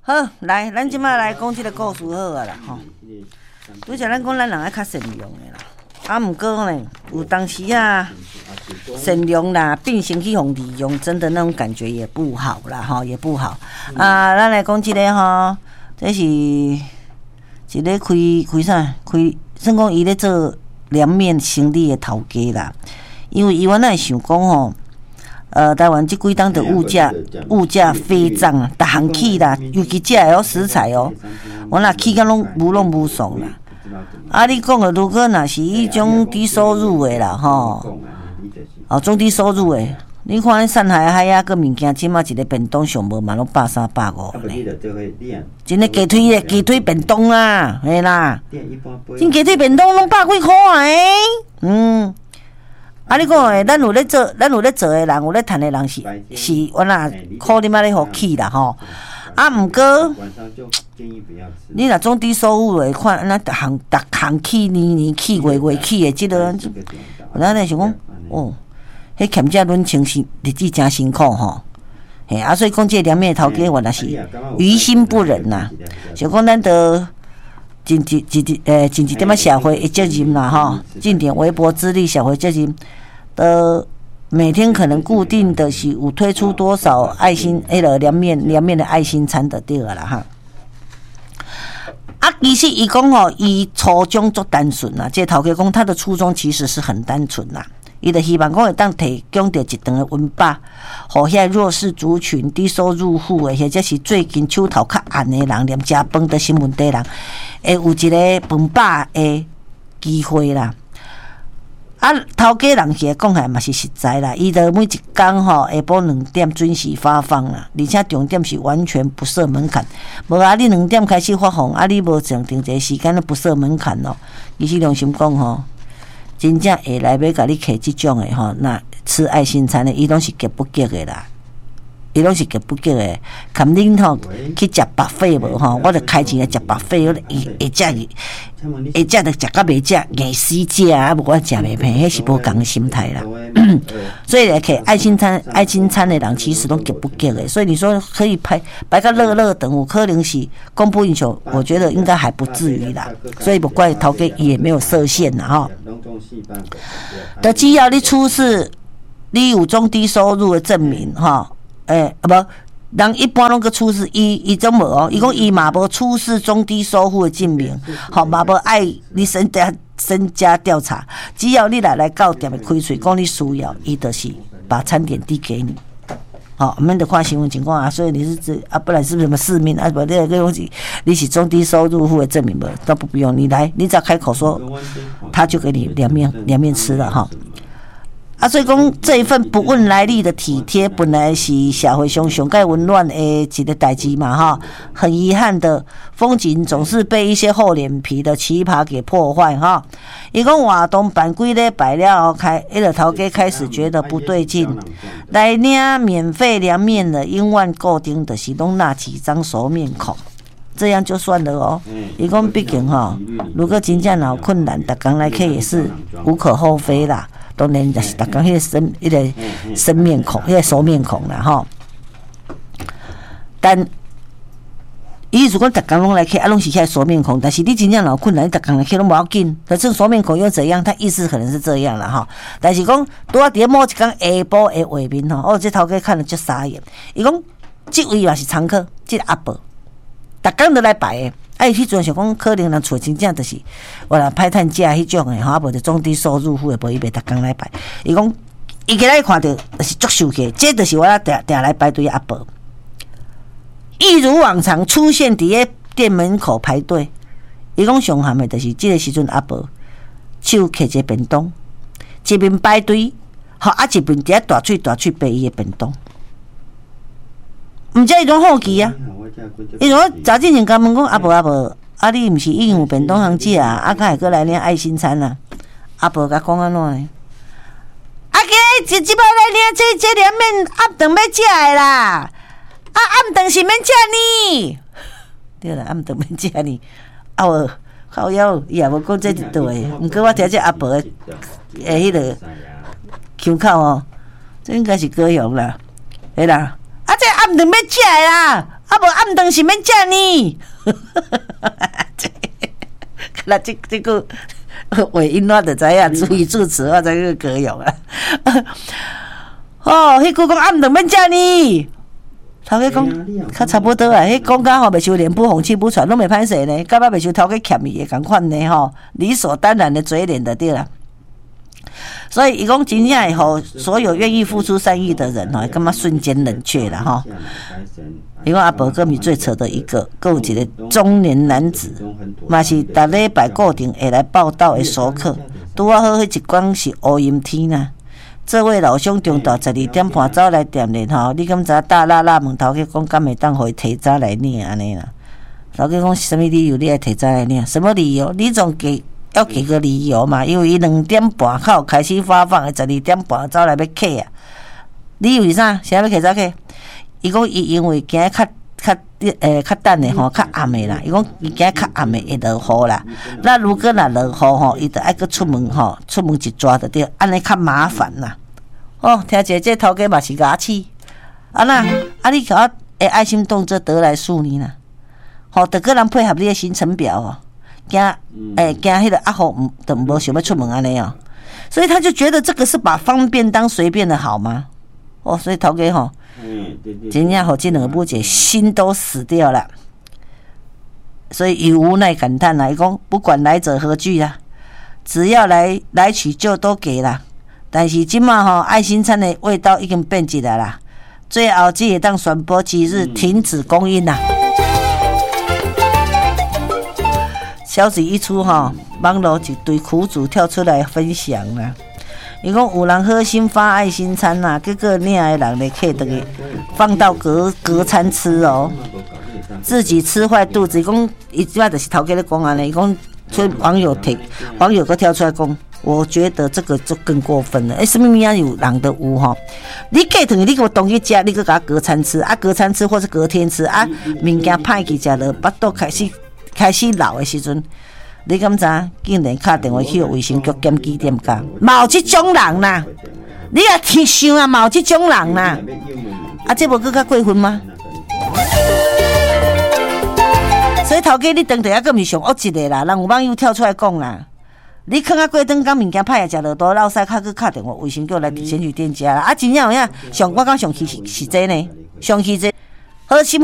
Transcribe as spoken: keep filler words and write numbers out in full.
好，来，咱即摆来讲即个故事好啊啦吼。拄则咱讲咱人爱较善良的啦，啊，毋过呢，有当时啊，善良啦变成去互利用，真的那种感觉也不好啦吼，也不好。啊，咱来讲即个吼，这是一个开开啥？开算讲伊咧做凉面生意的头家啦，因为伊原来想讲吼。呃，台湾即几档的物价物价飞涨啊，逐项起啦，尤其食的哦食材哦，我若起甲拢无拢无爽啦。啊，你讲的如果若是迄种低收入的啦，吼，哦中低收入的，你看上海海啊个物件，即马一个便当上无嘛拢百三百五呢。真个鸡腿的鸡腿便当啦，嘿啦，真鸡腿便当拢百几箍啊嗯。啊！你讲诶，咱有咧做，咱有咧做诶人，有咧趁诶人是是，我若靠你妈咧互起啦吼。啊，毋过你若中低收入诶，看咱逐项逐项起年年起月月起诶，即个咱咧想讲哦，迄欠遮论清是日子真辛苦吼。嘿，啊，所以讲即个凉面头家原来是于心不忍呐，想讲咱得。尽一一诶，尽一点仔社会的责任啦吼，尽点微薄之力，社会责任的每天可能固定的是有推出多少爱心迄个凉面凉面的爱心餐的对了啦哈。啊，其实伊讲吼，伊初衷足单纯啦，这头家讲他的初衷其实是很单纯啦。伊就希望讲会当提供着一顿的温饱，互遐弱势族群、低收入户的，或者是最近手头较暗的人，连食饭都新问题人，会有一个饭饱的机会啦。啊，头家人起来讲起来嘛是实在啦，伊就每一工吼下晡两点准时发放啦，而且重点是完全不设门槛。无啊，你两点开始发放，啊，你无上定一个时间都不设门槛咯。其实良心讲吼。真正会来要甲你摕即种诶吼，那吃爱心餐诶，伊拢是极不极诶啦，伊拢是极不极诶。看恁吼去食白费无吼，我著开钱来食白费，我会会食会食著食甲袂食，硬死食啊！无我食袂平，迄是无共诶心态啦。所以来摕爱心餐、爱心餐诶人，其实拢极不极诶。所以你说可以拍摆个乐乐等，有可能是供不应求，我觉得应该还不至于啦。所以不怪头家也没有设限啦吼。的只要你出示你有中低收入的证明吼，诶、欸、啊无。人一般拢个出示，伊伊种无哦，伊讲伊嘛无出示中低收入的证明，吼嘛无爱你身家身家调查，只要你来来到店的开嘴，讲你需要，伊就是把餐点递给你。好，我们得看新闻情况啊，所以你是指啊，不然是不是什么市民啊？不，这个东西你是中低收入户的证明不？都不用你来，你只要开口说，他就给你凉面凉面吃了哈。啊，所以讲这一份不问来历的体贴，本来是社会上上盖温暖的一个代志嘛哈。很遗憾的，风景总是被一些厚脸皮的奇葩给破坏哈。伊讲活动办几礼拜了，开迄个头家开始觉得不对劲，来领免费凉面的，因万固定的是拢那几张熟面孔。这样就算了哦。伊讲毕竟哈，如果真正有困难，逐工来客也是无可厚非啦。当然就是逐工迄个生迄个生面孔，迄个熟面孔啦吼。但伊如果逐工拢来客，啊拢是遐熟面孔，但是你真正有困难，你逐工来客拢无要紧。可是熟面孔又怎样？他意思可能是这样啦哈。但是讲拄啊伫某一工下晡的画面吼，哦，这头家看了就傻眼。伊讲这位嘛是常客，这个阿伯。逐工都来摆诶，啊！伊迄阵想讲，可能人厝真正就是我若歹趁食迄种诶，吼，啊无就中低收入户诶，无伊袂逐工来摆。伊讲，伊今仔看到就是足受气，这就是我定定来排队阿伯，一如往常出现伫咧店门口排队。伊讲上含诶，就是即个时阵阿伯手摕一个便当，一边排队，吼啊一边伫咧大喙大喙扒伊诶便当。毋知伊种好奇啊！伊说早进前甲问讲阿伯阿伯，啊你毋是已经有便当通食啊？啊，敢会过来领爱心餐啊？阿伯甲讲安怎呢？啊，今日即摆来领这这凉面暗顿要食的啦！啊，暗顿是免食呢？对啦，暗顿免食呢。啊，我靠腰，伊也无讲这一道的。毋过我听这阿伯的诶，迄个腔口哦，这应该是高雄啦，嘿啦。啊，这暗顿要食的啦， 啊无暗顿是免食呢。那这这个话音我就知影，注意助词我才去歌咏啊。哦，迄句讲暗顿免食呢。头家讲，较差不多啊。迄讲甲吼，袂收脸不红气不喘，拢袂歹势呢。甲尾袂收头家欠伊的共款呢吼，理所当然的嘴脸的对啦。所以伊讲真正会互所有愿意付出善意的人吼，感觉瞬间冷却啦吼。伊讲阿伯哥咪最扯的一个，还有一个中年男子，嘛是逐礼拜固定会来报道的熟客。拄啊好，迄一关是乌阴天呐。这位老兄中昼十二点半走来店里吼，你敢知大辣辣问头家讲，敢会当互伊提早来领安尼啦？头家讲什么理由？你爱提早来领？什么理由？你总给要给个理由嘛？因为伊两点半靠开始发放的，十二点半走来要客啊。理由是啥？啥要客早客？伊讲伊因为今日较较诶较等的吼，较暗的啦。伊讲伊今日较暗的会落雨啦。那如果若落雨吼，伊就爱搁出门吼，出门一抓就对，安尼较麻烦啦。哦，听者这头家嘛是牙齿，啊那啊你甲我诶爱心动作得来速呢啦，吼，得个人配合你的行程表哦，惊诶惊迄个阿豪唔都无想要出门安尼哦，所以他就觉得这个是把方便当随便的好吗？哦，所以头家吼，真正吼这两个母姐心都死掉了，所以伊无奈感叹啦，伊讲不管来者何惧啦，只要来来取就都给啦。但是即马吼爱心餐的味道已经变质了啦，最后只会当宣布即日停止供应啦。消息一出吼，网络一堆苦主跳出来分享啦。伊讲有人好心发爱心餐啦，结果领的人咧客等于放到隔隔餐吃哦，自己吃坏肚子。伊讲伊即摆就是头家咧讲安尼，伊讲所以网友提网友个跳出来讲。我觉得这个就更过分了。哎、欸，什么物啊有人的有吼？你计等于你给我东西吃，你搁给他隔餐吃啊，隔餐吃或是隔天吃啊，物件歹去食了，巴肚开始开始老的时阵，你敢知？竟然打电话去卫生局检举点讲，嘛有这种人啦！你也听想啊，嘛有这种人啦！啊，这无搁较过分吗？所以头家你当地还搁毋是上恶一个啦，人有网友跳出来讲啦。你囥啊过顿讲物件歹食落肚，老师较去敲电话卫生局来检举店家啦。啊，真正有影上我讲上气是是这呢，上气这好心。